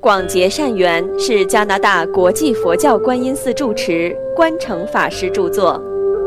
广结善缘是加拿大国际佛教观音寺住持观诚法师著作。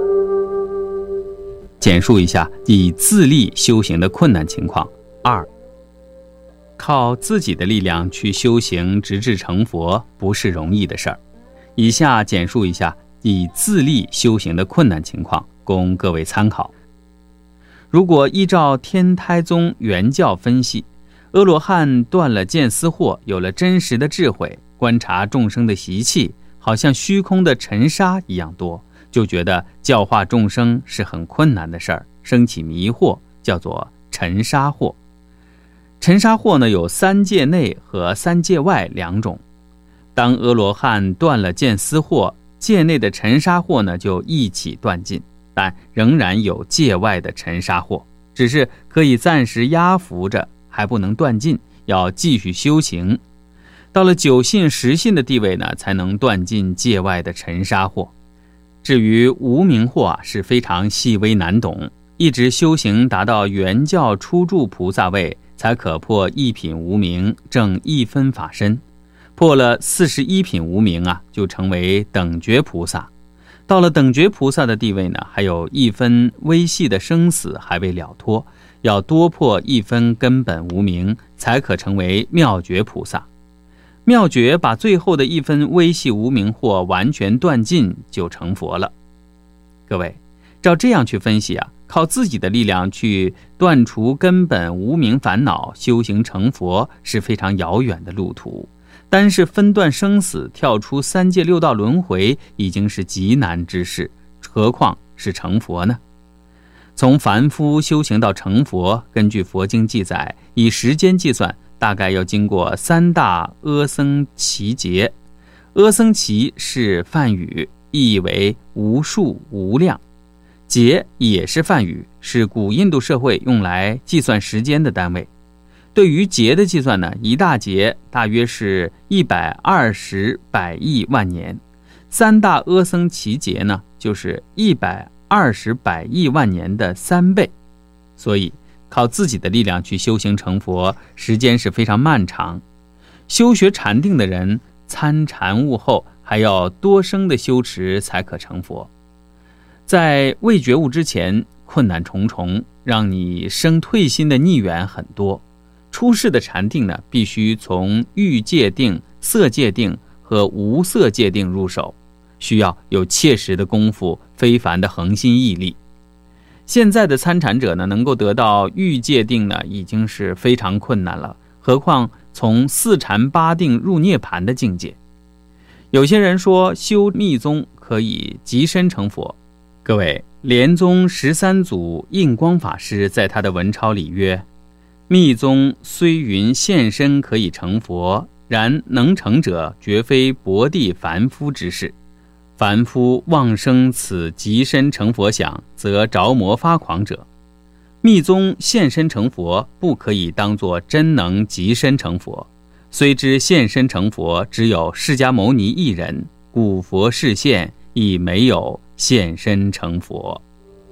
简述一下以自力修行的困难情况。2，靠自己的力量去修行直至成佛不是容易的事儿。以下简述一下以自力修行的困难情况，供各位参考。如果依照天台宗原教分析，阿罗汉断了见思惑，有了真实的智慧，观察众生的习气，好像虚空的尘沙一样多，就觉得教化众生是很困难的事儿，生起迷惑，叫做尘沙惑。尘沙惑呢，有三界内和三界外两种。当阿罗汉断了见思惑，界内的尘沙惑呢就一起断尽，但仍然有界外的尘沙惑，只是可以暂时压伏着，还不能断尽，要继续修行。到了九信十信的地位呢，才能断尽界外的尘沙惑。至于无明惑是非常细微难懂，一直修行达到原教初住菩萨位，才可破一品无明，证一分法身。破了41品无明就成为等觉菩萨。到了等觉菩萨的地位呢，还有一分微细的生死还未了脱，要多破一分根本无明，才可成为妙觉菩萨。妙觉把最后的一分微细无明惑完全断尽，就成佛了。各位，照这样去分析靠自己的力量去断除根本无明烦恼，修行成佛是非常遥远的路途。单是分断生死，跳出三界六道轮回，已经是极难之事，何况是成佛呢？从凡夫修行到成佛，根据佛经记载，以时间计算，大概要经过三大阿僧祇劫。阿僧祇是梵语，意义为无数无量。劫也是梵语，是古印度社会用来计算时间的单位。对于劫的计算呢，一大劫大约是120百亿万年，三大阿僧祇劫呢，就是120百亿万年的3倍。所以靠自己的力量去修行成佛，时间是非常漫长。修学禅定的人，参禅悟后还要多生的修持才可成佛。在未觉悟之前，困难重重，让你生退心的逆缘很多。出世的禅定呢，必须从欲界定、色界定和无色界定入手，需要有切实的功夫，非凡的恒心毅力。现在的参禅者呢，能够得到欲界定呢，已经是非常困难了，何况从四禅八定入涅槃的境界。有些人说修密宗可以即身成佛。各位，莲宗13祖印光法师在他的文钞里曰：密宗虽云现身可以成佛，然能成者绝非薄地凡夫之事。凡夫妄生此即身成佛想，则着魔发狂者。密宗现身成佛，不可以当作真能即身成佛。虽知现身成佛只有释迦牟尼一人，故佛示现亦没有现身成佛。